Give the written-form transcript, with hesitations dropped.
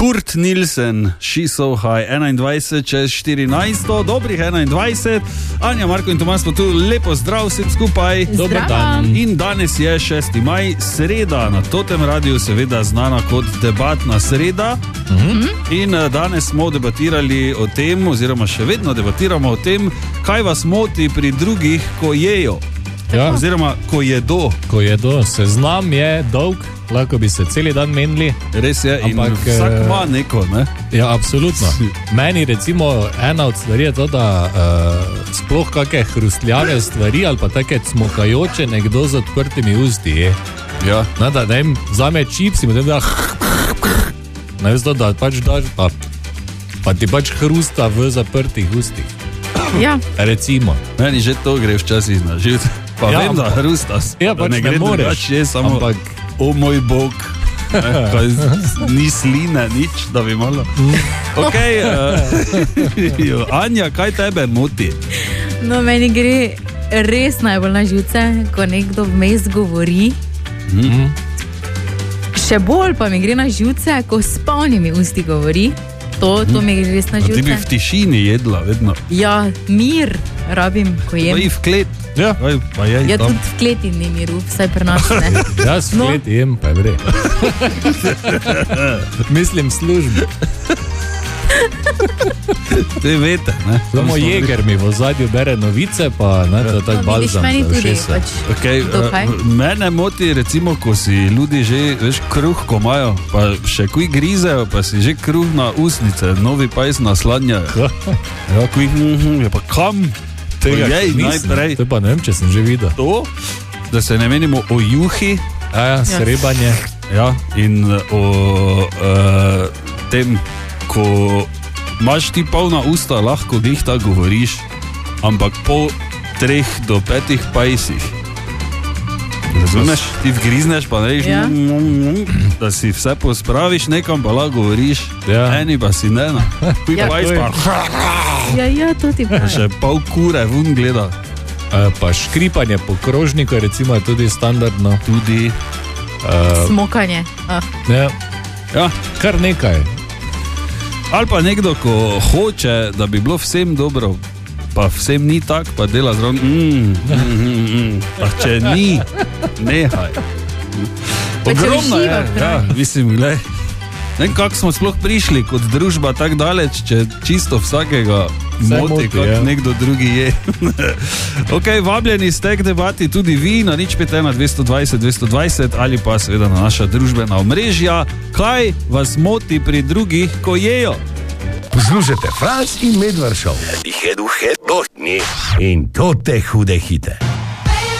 Kurt Nilsen, She's So High, 21 čez 14, dobrih 21. Anja, Marko in Tomas pa tu lepo zdrav vsem skupaj. Dober dan. In danes je 6. maj, sreda, na Totem radiju seveda znana kot debatna sreda. In danes smo debatirali o tem, oziroma še vedno debatiramo o tem, kaj vas moti pri drugih, ko jejo. Ja. Oziroma, ko jedo. Ko jedo, seznam je dolg, lahko bi se celi dan menili. Res je, ampak vsak ima neko, ne? Ja, absolutno. Meni recimo ena od stvari je to, da sploh kakšne hrustljave stvari ali pa take cmokajoče nekdo z odprtimi usti je. Ja. Da ne vem, vzame čips in potem da ne vem, da pač daš pa ti pač hrusta v zaprtih ustih. Ja. Recimo. Meni že to gre včasih na živt. Pa Ja, vem, da hrustaš. Ja, pač ne gre moreš. drugače, je samo, Ampak o moj bog, kaj, ni sline, nič, da bi malo. Ok, Anja, kaj tebe moti? No, meni gre res najbolj na živce, ko nekdo vmes govori. Še bolj pa mi gre na živce, ko s polnimi usti govori. To mi gre res na Ti bi v živce. tišini jedla, vedno. Ja, mir rabim, ko Pa jem. v klet. Ja. Pa jej Ja, tam. tudi v kleti ni miru, vsaj pri nas ne. jaz No. flet jem, pa je vre. Mislim službi. Te vete, ne? Samo jeger mi v zadju bere novice, pa ne, to je tak No, vidiš, balzam meni za tudi, ušesa. pač. Okay, Dokaj? mene moti recimo, ko si ljudi že, veš, kruh ko imajo, pa še kuj grizejo, pa si že kruh na usnice, novi pajs naslanjajo. Ja, kuj, ja, pa kam? Tega Jej, nisem. najprej To pa ne vem, če sem že videl. to, da se ne menimo o juhi, Ja, srebanje. ja, in o tem, ko imaš ti polna usta, lahko glih tako govoriš, ampak po 3 do 5 pajsih. Razumeš, ti vgrizneš, pa ne Ja. da si vse pospraviš nekam, pa lahko govoriš, Ja. eni pa si ne, kuj Ja, pajs to je- pa Ja, to ti pa. še pol kure vun gleda. Pa škripanje po krožniku recimo je tudi standardno. Tudi, Smokanje. Ja, ja, kar nekaj. ali pa nekdo, ko hoče, da bi bilo vsem dobro, pa vsem ni tak, pa dela zraven, pa če ni, nehaj. Ogromno je, uživa v ja, hrani. mislim, glej, ne vem, kako smo sploh prišli kot družba tako daleč, če čisto vsakega Vse moti, moti, kako ja. nekdo drugi je. Ok, vabljeni ste k debati tudi vi na 051 220 220 ali pa seveda na naša družbena omrežja. Kaj vas moti pri drugih, ko jejo? Poslušajte Franc in Medvard Show. In to te hude hite.